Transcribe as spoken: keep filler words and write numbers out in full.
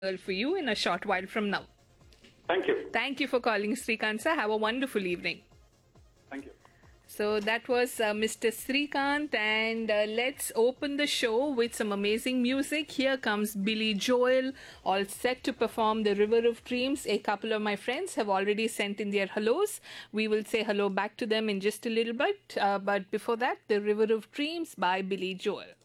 for you in a short while from now. Thank you. Thank you for calling, Srikant sir. Have a wonderful evening. Thank you. So that was uh, Mister Srikant, and uh, let's open the show with some amazing music. Here comes Billy Joel, all set to perform The River of Dreams. A couple of my friends have already sent in their hellos. We will say hello back to them in just a little bit. Uh, but before that, The River of Dreams by Billy Joel.